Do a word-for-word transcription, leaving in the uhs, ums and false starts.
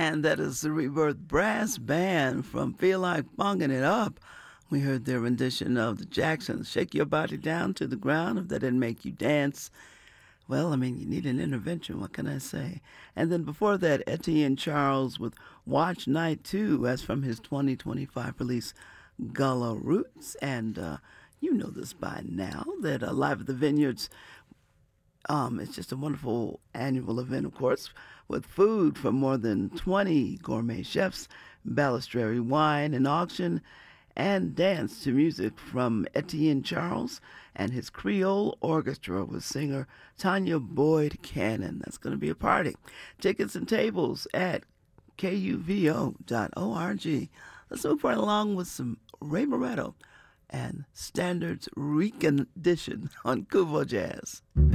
And that is the Rebirth Brass Band from Feel Like Funkin' It Up. We heard their rendition of the Jacksons, Shake Your Body Down to the Ground. If that didn't make you dance, well, I mean, you need an intervention. What can I say? And then before that, Etienne Charles with Watch Night two. That's from his twenty twenty-five release, Gullah Roots. And uh, you know this by now, that uh, Live at the Vineyards, um, it's just a wonderful annual event, of course, with food from more than twenty gourmet chefs, Balistrary wine and auction, and dance to music from Etienne Charles and his Creole Orchestra with singer Tanya Boyd Cannon. That's going to be a party. Tickets and tables at K U V O dot org. Let's move right along with some Ray Moretto and Standards Recondition on Kuvo Jazz.